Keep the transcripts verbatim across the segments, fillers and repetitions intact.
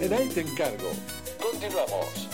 En Ahí Te Encargo. Continuamos.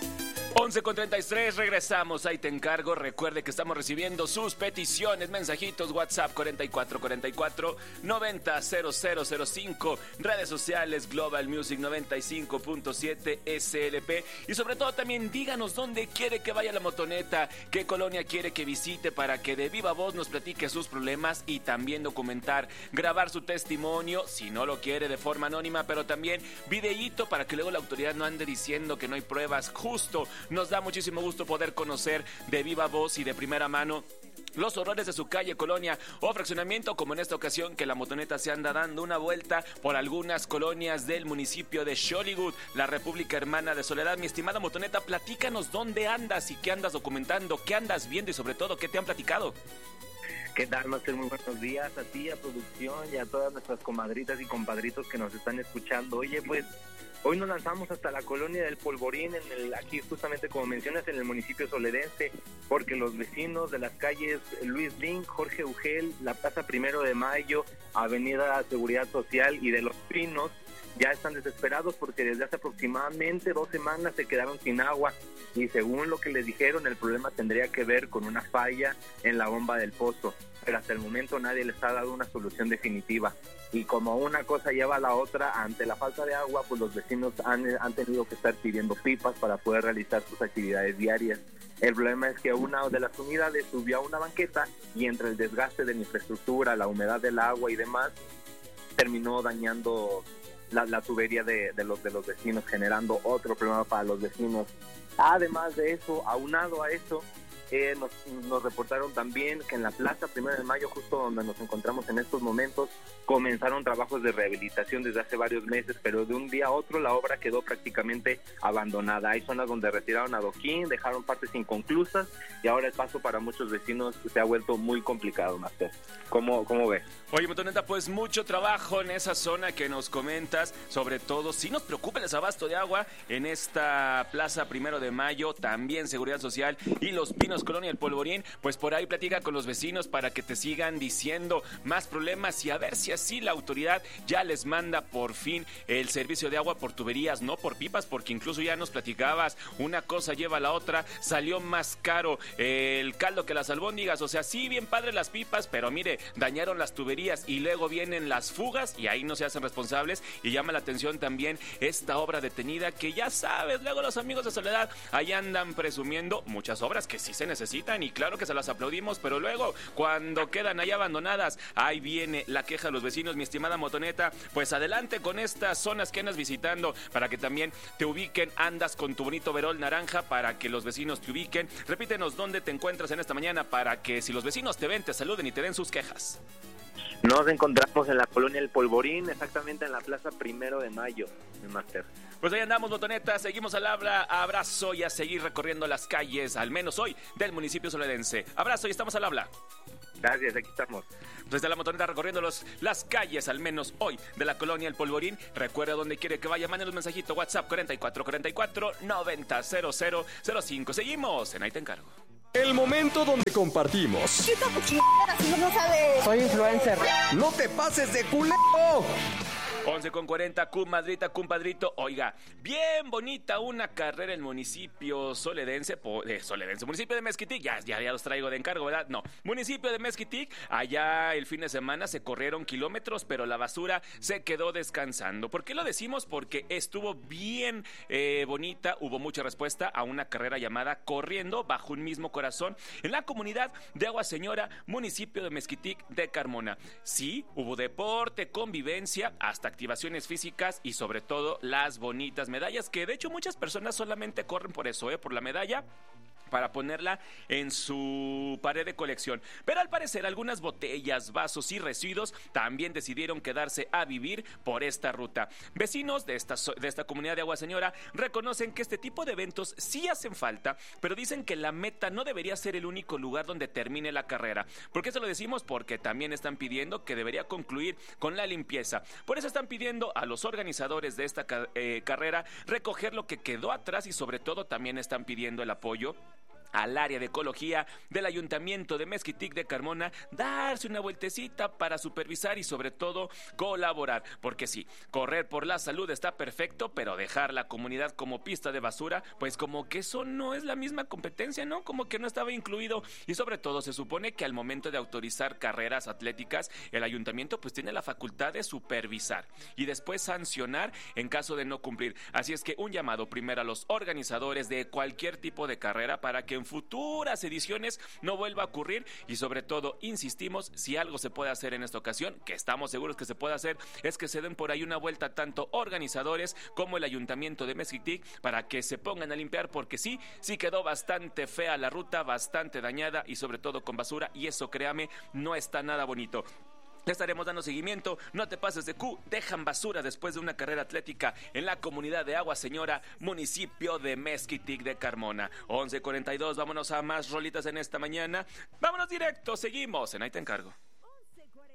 once con treinta y tres, regresamos, ahí te encargo. Recuerde que estamos recibiendo sus peticiones, mensajitos, WhatsApp cuarenta y cuatro cuarenta y cuatro noventa cero cero cero cinco, redes sociales Global Music noventa y cinco punto siete S L P, y sobre todo también díganos dónde quiere que vaya la motoneta, qué colonia quiere que visite, para que de viva voz nos platique sus problemas y también documentar, grabar su testimonio, si no lo quiere de forma anónima, pero también videíto para que luego la autoridad no ande diciendo que no hay pruebas. Justo nos da muchísimo gusto poder conocer de viva voz y de primera mano los horrores de su calle, colonia o fraccionamiento, como en esta ocasión que la motoneta se anda dando una vuelta por algunas colonias del municipio de Xoligut, la República Hermana de Soledad. Mi estimada motoneta, platícanos dónde andas y qué andas documentando, qué andas viendo y sobre todo qué te han platicado. ¿Qué tal, Master? Muy buenos días a ti, a producción y a todas nuestras comadritas y compadritos que nos están escuchando. Oye, pues hoy nos lanzamos hasta la colonia del Polvorín, en el, aquí justamente como mencionas, en el municipio soledense, porque los vecinos de las calles Luis Link, Jorge Ugel, la Plaza Primero de Mayo, Avenida Seguridad Social y de Los Pinos ya están desesperados porque desde hace aproximadamente dos semanas se quedaron sin agua, y según lo que les dijeron, el problema tendría que ver con una falla en la bomba del pozo, pero hasta el momento nadie les ha dado una solución definitiva. Y como una cosa lleva a la otra, ante la falta de agua, pues los vecinos han, han tenido que estar pidiendo pipas para poder realizar sus actividades diarias. El problema es que una de las unidades subió a una banqueta y entre el desgaste de la infraestructura, la humedad del agua y demás, terminó dañando la, la tubería de, de, los, de los vecinos, generando otro problema para los vecinos. Además de eso, aunado a eso, Eh, nos, nos reportaron también que en la Plaza Primero de Mayo, justo donde nos encontramos en estos momentos, comenzaron trabajos de rehabilitación desde hace varios meses, pero de un día a otro la obra quedó prácticamente abandonada. Hay zonas donde retiraron adoquín, dejaron partes inconclusas y ahora el paso para muchos vecinos se ha vuelto muy complicado, Master. ¿Cómo, cómo ves? Oye, motoneta, pues mucho trabajo en esa zona que nos comentas, sobre todo si nos preocupa el desabasto de agua en esta Plaza Primero de Mayo, también Seguridad Social y Los Pinos, Colonia El Polvorín. Pues por ahí platica con los vecinos para que te sigan diciendo más problemas y a ver si así la autoridad ya les manda por fin el servicio de agua por tuberías, no por pipas, porque incluso ya nos platicabas, una cosa lleva a la otra, salió más caro el caldo que las albóndigas. O sea, sí, bien padre las pipas, pero mire, dañaron las tuberías y luego vienen las fugas y ahí no se hacen responsables. Y llama la atención también esta obra detenida que ya sabes, luego los amigos de Soledad ahí andan presumiendo muchas obras que sí se necesitan y claro que se las aplaudimos, pero luego cuando quedan ahí abandonadas, ahí viene la queja de los vecinos. Mi estimada motoneta, pues adelante con estas zonas que andas visitando para que también te ubiquen. Andas con tu bonito verol naranja para que los vecinos te ubiquen. Repítenos dónde te encuentras en esta mañana para que si los vecinos te ven, te saluden y te den sus quejas. Nos encontramos en la colonia El Polvorín, exactamente en la Plaza Primero de Mayo, el Máster. Pues ahí andamos, motoneta, seguimos al habla, abrazo y a seguir recorriendo las calles, al menos hoy, del municipio soledense. Abrazo y estamos al habla. Gracias, aquí estamos. Desde la motoneta recorriendo los, las calles, al menos hoy, de la colonia El Polvorín. Recuerda donde quiere que vaya, manden un mensajito, WhatsApp cuarenta y cuatro cuarenta y cuatro noventa cero cero cero cinco. Seguimos en Ahí Te Encargo. El momento donde compartimos. ¿Qué toco chingaderas si no sabes? Soy influencer. ¡No te pases de culero! once con cuarenta, comadrita, compadrito. Oiga, bien bonita una carrera en el municipio soledense, po, eh, soledense, municipio de Mezquitic, ya, ya, ya los traigo de encargo, ¿verdad? No, municipio de Mezquitic, allá el fin de semana se corrieron kilómetros, pero la basura se quedó descansando. ¿Por qué lo decimos? Porque estuvo bien eh, bonita, hubo mucha respuesta a una carrera llamada Corriendo Bajo un Mismo Corazón en la comunidad de Agua Señora, municipio de Mezquitic de Carmona. Sí, hubo deporte, convivencia, hasta activaciones físicas y sobre todo las bonitas medallas, que de hecho muchas personas solamente corren por eso, ¿eh? Por la medalla, para ponerla en su pared de colección. Pero al parecer algunas botellas, vasos y residuos también decidieron quedarse a vivir por esta ruta. Vecinos de esta, de esta comunidad de Agua Señora reconocen que este tipo de eventos sí hacen falta, pero dicen que la meta no debería ser el único lugar donde termine la carrera. ¿Por qué se lo decimos? Porque también están pidiendo que debería concluir con la limpieza. Por eso están pidiendo a los organizadores de esta eh, carrera recoger lo que quedó atrás y sobre todo también están pidiendo el apoyo al área de ecología del Ayuntamiento de Mezquitic de Carmona, darse una vueltecita para supervisar y sobre todo colaborar, porque sí, correr por la salud está perfecto, pero dejar la comunidad como pista de basura, pues como que eso no es la misma competencia, ¿no? Como que no estaba incluido, y sobre todo se supone que al momento de autorizar carreras atléticas, el ayuntamiento pues tiene la facultad de supervisar y después sancionar en caso de no cumplir. Así es que un llamado primero a los organizadores de cualquier tipo de carrera para que en futuras ediciones no vuelva a ocurrir, y sobre todo insistimos, si algo se puede hacer en esta ocasión, que estamos seguros que se puede hacer, es que se den por ahí una vuelta tanto organizadores como el Ayuntamiento de Mezquitic para que se pongan a limpiar, porque sí, sí quedó bastante fea la ruta, bastante dañada y sobre todo con basura, y eso, créame, no está nada bonito. Le estaremos dando seguimiento. No te pases de Q, dejan basura después de una carrera atlética en la comunidad de Agua Señora, municipio de Mezquitic de Carmona. once cuarenta y dos, vámonos a más rolitas en esta mañana. Vámonos directo, seguimos en Ahí Te Encargo.